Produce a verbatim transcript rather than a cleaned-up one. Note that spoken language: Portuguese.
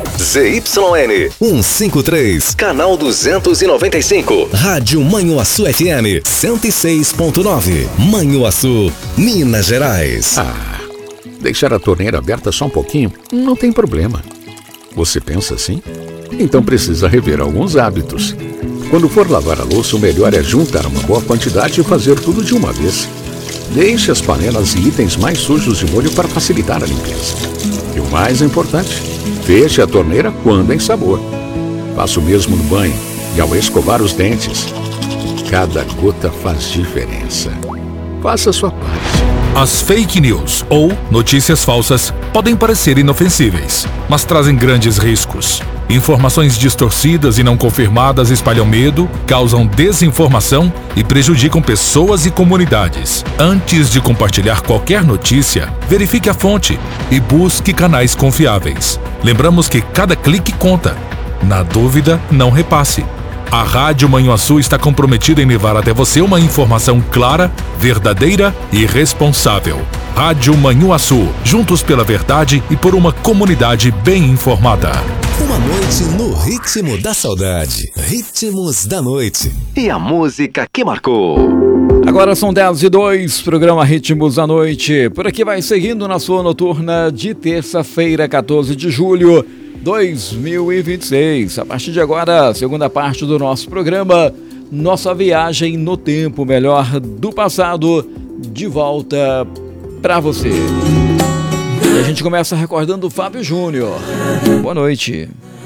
Z Y N cento e cinquenta e três, canal duzentos e noventa e cinco. Rádio Manhuaçu F M cento e seis ponto nove. Manhuaçu, Minas Gerais. Ah, deixar a torneira aberta só um pouquinho não tem problema. Você pensa assim? Então precisa rever alguns hábitos. Quando for lavar a louça, o melhor é juntar uma boa quantidade e fazer tudo de uma vez. Deixe as panelas e itens mais sujos de molho para facilitar a limpeza. E o mais importante, feche a torneira quando em sabor. Faça o mesmo no banho e ao escovar os dentes. Cada gota faz diferença. Faça a sua parte. As fake news ou notícias falsas podem parecer inofensíveis, mas trazem grandes riscos. Informações distorcidas e não confirmadas espalham medo, causam desinformação e prejudicam pessoas e comunidades. Antes de compartilhar qualquer notícia, verifique a fonte e busque canais confiáveis. Lembramos que cada clique conta. Na dúvida, não repasse. A Rádio Manhuaçu está comprometida em levar até você uma informação clara, verdadeira e responsável. Rádio Manhuaçu, juntos pela verdade e por uma comunidade bem informada. Uma noite no ritmo da saudade. Ritmos da noite. E a música que marcou. Agora são dez e dois, programa Ritmos da Noite. Por aqui vai seguindo na sua noturna de terça-feira, quatorze de julho de dois mil e vinte e seis. A partir de agora, segunda parte do nosso programa, nossa viagem no tempo melhor do passado, de volta para você. E a gente começa recordando o Fábio Júnior. Boa noite.